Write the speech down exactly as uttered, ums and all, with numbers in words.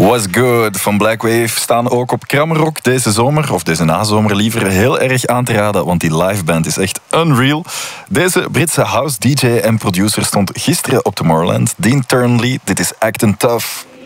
Was Good van Black Wave staan ook op Kramrock deze zomer, of deze nazomer liever, heel erg aan te raden, want die liveband is echt unreal. Deze Britse house D J en producer stond gisteren op Tomorrowland. Dean Turnley, dit is Actin' Tough.